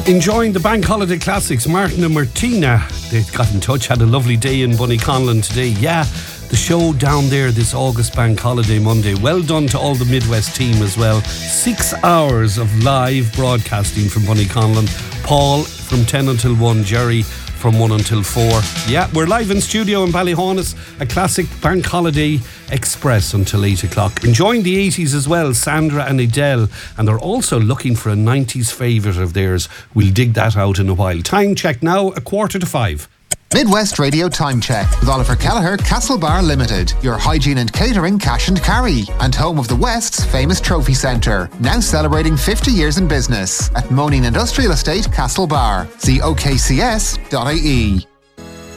Enjoying the bank holiday classics. Martin and Martina, they got in touch, had a lovely day in Bunnyconlon today. Yeah, the show down there this August bank holiday Monday. Well done to all the Midwest team as well. 6 hours of live broadcasting from Bunnyconlon. Paul from 10 until 1, Jerry from 1 until 4. Yeah, we're live in studio in Ballyhaunis, a classic bank holiday express until 8 o'clock. Enjoying the 80s as well, Sandra and Adele, and they're also looking for a 90s favourite of theirs. We'll dig that out in a while. Time check now, 4:45. Midwest Radio Time Check with Oliver Kelleher, Castlebar Limited, your hygiene and catering cash and carry, and home of the West's famous trophy centre, now celebrating 50 years in business at Moaning Industrial Estate, Castlebar. See okcs.ie.